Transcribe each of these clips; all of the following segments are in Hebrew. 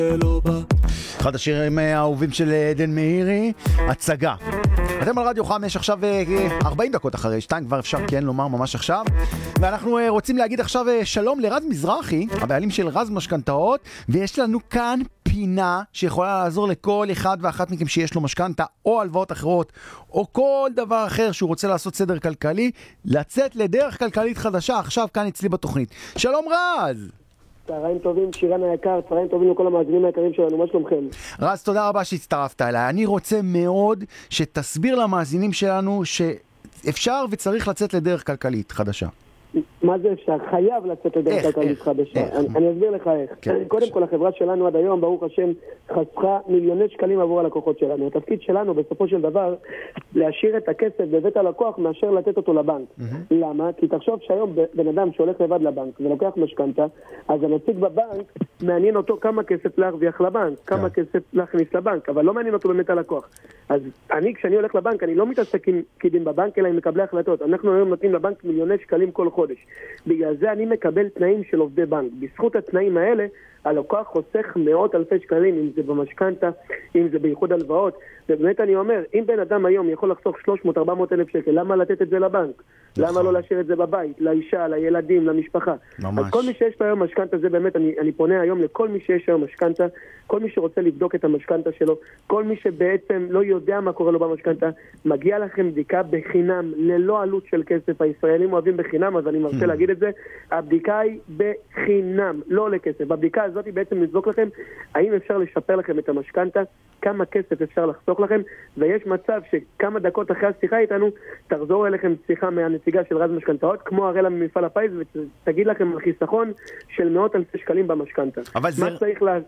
אחד השירים האהובים של עדן מאירי, הצגה. אתם על רדיו 5 עכשיו 40 דקות אחרי 2, כבר אפשר כן לומר ממש עכשיו, ואנחנו רוצים להגיד עכשיו שלום לרז מזרחי, הבעלים של רז משכנתאות, ויש לנו כאן פינה שיכולה לעזור לכל אחד ואחת מכם שיש לו משכנתה או הלוואות אחרות או כל דבר אחר שהוא רוצה לעשות סדר כלכלי, לצאת לדרך כלכלית חדשה עכשיו כאן אצלי בתוכנית. שלום רז. צהריים טובים, שירן היקר, צהריים טובים לכל המאזינים היקרים שלנו, מה שלומכם? רז, תודה רבה שהצטרפת אליי. אני רוצה מאוד שתסביר למאזינים שלנו שאפשר וצריך לצאת לדרך כלכלית חדשה. מה זה אפשר? חייב לצאת לדרך כלכלית חדשה. אני אסביר לך איך. קודם כל, החברה שלנו עד היום, ברוך השם, חסכה מיליוני שקלים עבור הלקוחות שלנו. התפקיד שלנו בסופו של דבר, להשאיר את הכסף בבית הלקוח מאשר לתת אותו לבנק. למה? כי תחשוב שהיום בן אדם שהולך לבד לבנק ולוקח משכנתה, אז הנציג בבנק מעניין אותו כמה כסף להרוויח לבנק, כמה כסף להכניס לבנק, אבל לא מעניין אותו באמת הלקוח. אז כשאני הולך לבנק, אני לא מתעסק עם פקידים בבנק, אלא עם מקבלי החלטות. אנחנו היום נותנים לבנק מיליוני שקלים כל חודש. בגלל זה אני מקבל תנאים של עובדי בנק. בזכות התנאים האלה, הלקוח חוסך מאות אלפי שקלים, אם זה במשכנתה, אם זה בייחוד הלוואות. ובאמת אני אומר, אם בן אדם היום יכול לחסוך 300-400 אלף שקל, למה לתת את זה לבנק? למה לא להשאיר את זה בבית, לאישה, לילדים, למשפחה? ממש. אז כל מי שיש לו היום משכנתה, זה באמת, אני פונה היום לכל מי שיש היום משכנתה, כל מי שרוצה לבדוק את המשכנתה שלו, כל מי שבעצם לא יודע מה קורה לו במשכנתה, מגיע לכם בדיקה בחינם, ללא עלות של כסף. הישראלים אוהבים בחינם, אז אני מרצה להגיד את זה. הבדיקה היא בחינם, לא עולה כסף. בבדיקה הזאת היא בעצם לבדוק לכם האם אפשר לשפר לכם את המשכנתה, כמה כסף אפשר לחסוך לכם, ויש מצב שכמה דקות אחרי השיחה איתנו, תחזור אליכם שיחה מהנציגה של רז משכנתאות, כמו הראלה ממפעל הפיס, ותגיד לכם על חיסכון של מאות אלפי שקלים במשכנתה. אבל זה... מה צריך לה...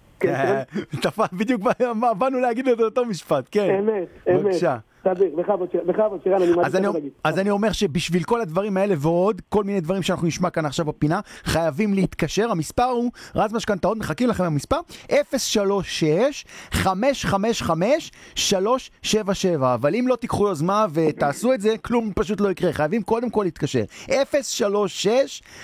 בדיוק באנו להגיד את אותו משפט, כן. אמת. בבקשה. בכבוד, שירן, אני מעדיף להגיד. אז אני אומר שבשביל כל הדברים האלה ועוד, כל מיני דברים שאנחנו נשמע כאן עכשיו בפינה, חייבים להתקשר. המספר הוא, רז משכנתאות, מחכים לכם המספר, 036-555-377. אבל אם לא תיקחו יוזמה ותעשו את זה, כלום פשוט לא יקרה. חייבים קודם כל להתקשר. 036